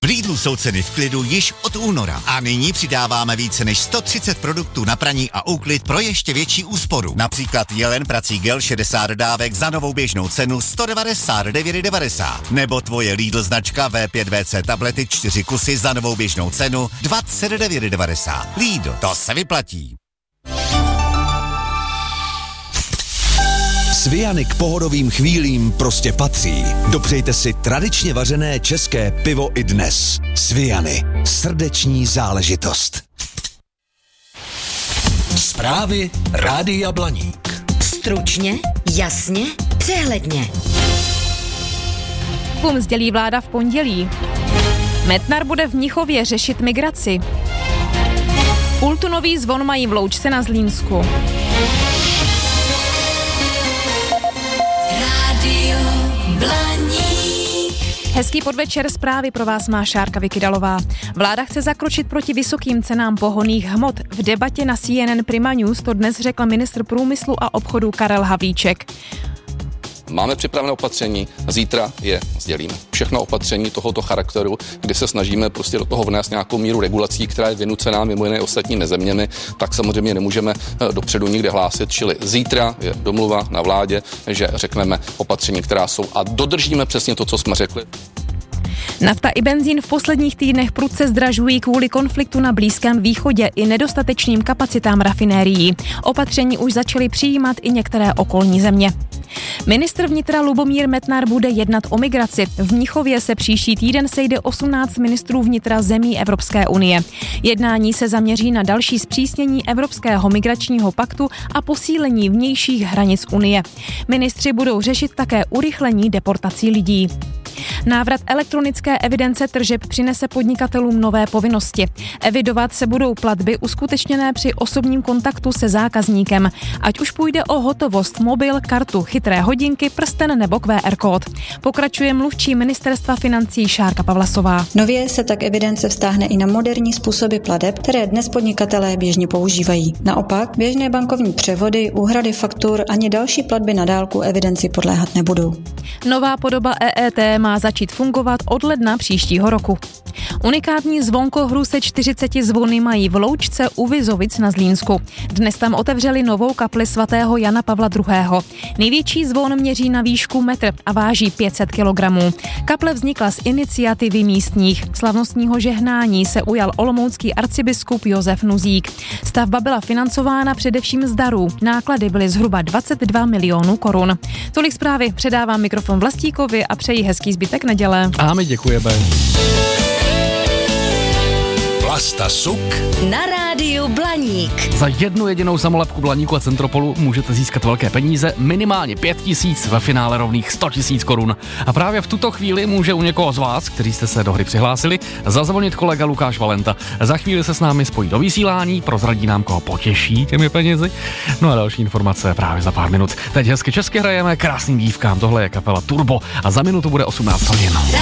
Lidlu jsou ceny v klidu již od února a nyní přidáváme více než 130 produktů na praní a úklid pro ještě větší úsporu. Například Jelen prací gel 60 dávek za novou běžnou cenu 199,90 nebo tvoje Lidl značka V5VC tablety 4 kusy za novou běžnou cenu 29,90. Lidl, to se vyplatí. Sviany k pohodovým chvílím prostě patří. Dopřejte si tradičně vařené české pivo i dnes. Sviany. Srdeční záležitost. Zprávy Rádia Blaník. Stručně, jasně, přehledně. Sdělí vláda v pondělí. Metnar bude v Mnichově řešit migraci. Pultunový zvon mají v Loučce na Zlínsku. Hezký podvečer, zprávy pro vás má Šárka Vykydalová. Vláda chce zakročit proti vysokým cenám pohonných hmot. V debatě na CNN Prima News to dnes řekl ministr průmyslu a obchodu Karel Havlíček. Máme připravené opatření, zítra je sdělíme. Všechno opatření tohoto charakteru, kdy se snažíme prostě do toho vnést nějakou míru regulací, která je vynucená mimo jiné ostatními zeměmi, tak samozřejmě nemůžeme dopředu nikde hlásit, čili zítra je domluva na vládě, že řekneme opatření, která jsou a dodržíme přesně to, co jsme řekli. Nafta i benzín v posledních týdnech prudce zdražují kvůli konfliktu na Blízkém východě i nedostatečným kapacitám rafinérií. Opatření už začaly přijímat i některé okolní země. Ministr vnitra Lubomír Metnar bude jednat o migraci. V Mnichově se příští týden sejde 18 ministrů vnitra zemí Evropské unie. Jednání se zaměří na další zpřísnění Evropského migračního paktu a posílení vnějších hranic unie. Ministři budou řešit také urychlení deportací lidí. Návrat elektronické evidence tržeb přinese podnikatelům nové povinnosti. Evidovat se budou platby uskutečněné při osobním kontaktu se zákazníkem, ať už půjde o hotovost, mobil, kartu, chytré hodinky, prsten nebo QR kód. Pokračuje mluvčí ministerstva financí Šárka Pavlasová. Nově se tak evidence vztáhne i na moderní způsoby plateb, které dnes podnikatelé běžně používají. Naopak, běžné bankovní převody, úhrady faktur ani další platby na dálku evidenci podléhat nebudou. Nová podoba EET má začít fungovat od ledna příštího roku. Unikátní zvonkohru se 40 zvony mají v Loučce u Vizovic na Zlínsku. Dnes tam otevřeli novou kapli svatého Jana Pavla II. Největší zvon měří na výšku metr a váží 500 kg. Kaple vznikla z iniciativy místních. Slavnostního žehnání se ujal olomoucký arcibiskup Josef Nuzík. Stavba byla financována především z darů. Náklady byly zhruba 22 milionů korun. Tolik zprávy, předávám mikrofon Vlastíkovi a přeji hezký zbytek neděle. A my děkujeme. Vlasta Suk Na rádiu Blaník. Za jednu jedinou samolepku Blaníku a Centropolu můžete získat velké peníze, minimálně 5 000, ve finále rovných 100 000 korun. A právě v tuto chvíli může u někoho z vás, kteří jste se do hry přihlásili, zazvonit kolega Lukáš Valenta. Za chvíli se s námi spojí do vysílání, prozradí nám, koho potěší těmi penězi. No a další informace právě za pár minut. Teď hezky česky hrajeme krásným dívkám, tohle je kapela Turbo a za minutu bude 18 hodin.